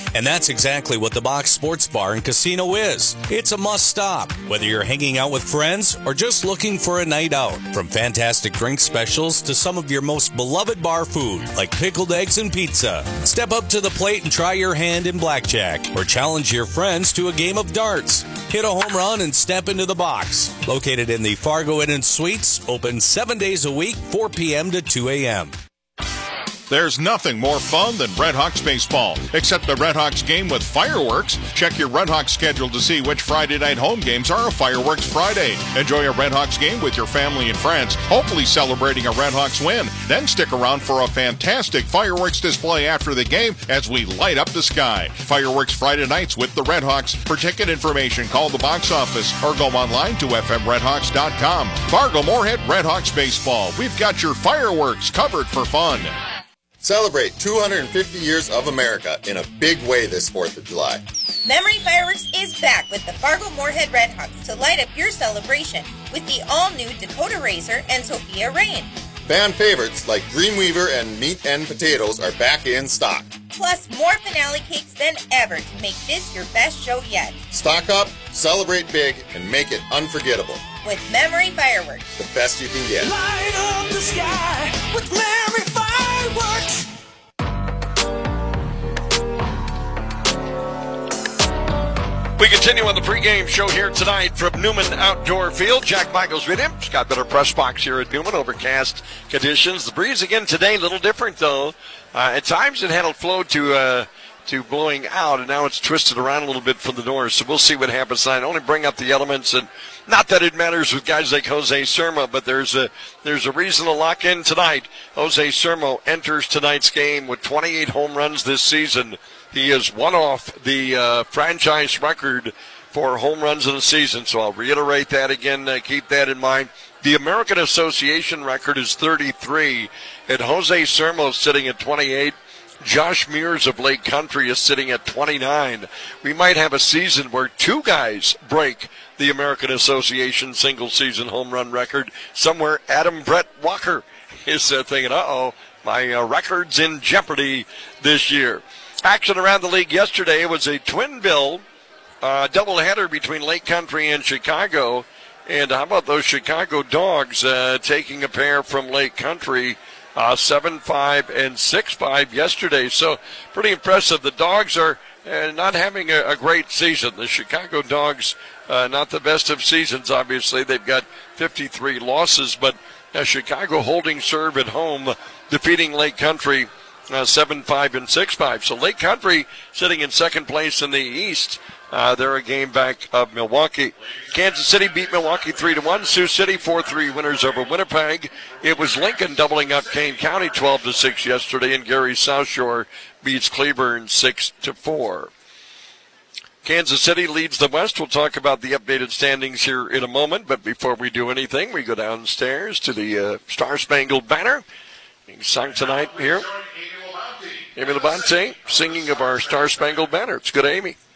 And that's exactly what the Box Sports Bar and Casino is. It's a must-stop, whether you're hanging out with friends or just looking for a night out. From fantastic drink specials to some of your most beloved bar food, like pickled eggs and pizza. Step up to the plate and try your hand in blackjack, or challenge your friends to a game of darts. Hit a home run and step into the Box. Located in the Fargo Inn and Suites, open 7 days a week, 4 p.m. to 2 a.m. There's nothing more fun than Red Hawks baseball, except the Red Hawks game with fireworks. Check your Red Hawks schedule to see which Friday night home games are a Fireworks Friday. Enjoy a Red Hawks game with your family and friends, hopefully celebrating a Red Hawks win. Then stick around for a fantastic fireworks display after the game as we light up the sky. Fireworks Friday nights with the Red Hawks. For ticket information, call the box office or go online to fmredhawks.com. Fargo Moorhead Red Hawks baseball. We've got your fireworks covered for fun. Celebrate 250 years of America in a big way this 4th of July. Memory Fireworks is back with the Fargo Moorhead Red Hawks to light up your celebration with the all-new Dakota Racer and Sophia Rain. Fan favorites like Dreamweaver and Meat and Potatoes are back in stock. Plus more finale cakes than ever to make this your best show yet. Stock up, celebrate big, and make it unforgettable. With Memory Fireworks. The best you can get. Light up the sky with Memory Fireworks. We continue on the pregame show here tonight from Newman Outdoor Field. Jack Michaels with him. Scott Bitter press box here at Newman. Overcast conditions. The breeze again today, a little different though. At times it had a flow to blowing out, and now it's twisted around a little bit from the north. So we'll see what happens tonight. Only bring up the elements, and not that it matters with guys like Jose Sermo, but there's a reason to lock in tonight. Jose Sermo enters tonight's game with 28 home runs this season. He is one off the franchise record for home runs in a season. So I'll reiterate that again. Keep that in mind. The American Association record is 33, and Jose Sermo sitting at 28. Josh Mears of Lake Country is sitting at 29. We might have a season where two guys break the American Association single-season home run record. Somewhere Adam Brett Walker is thinking, my record's in jeopardy this year. Action around the league yesterday was a twin bill doubleheader between Lake Country and Chicago. And how about those Chicago Dogs taking a pair from Lake Country, 7-5 and 6-5 yesterday. So pretty impressive. The Dogs are not having a great season. The Chicago Dogs, not the best of seasons, obviously. They've got 53 losses, but Chicago holding serve at home, defeating Lake Country 7-5 and 6-5. So Lake Country sitting in second place in the East. They're a game back of Milwaukee. Kansas City beat Milwaukee 3-1. Sioux City 4-3 winners over Winnipeg. It was Lincoln doubling up Kane County 12-6 yesterday, and Gary South Shore beats Cleburne 6-4. Kansas City leads the West. We'll talk about the updated standings here in a moment, but before we do anything, we go downstairs to the Star Spangled Banner. Being sung tonight here. Amy Labonte singing of our Star Spangled Banner. It's good, Amy.